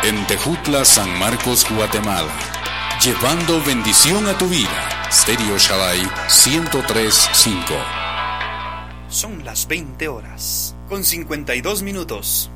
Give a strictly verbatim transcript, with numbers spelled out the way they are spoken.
En Tejutla, San Marcos, Guatemala. Llevando bendición a tu vida. Stereo Shaddai ciento tres punto cinco. Son las veinte horas, con cincuenta y dos minutos.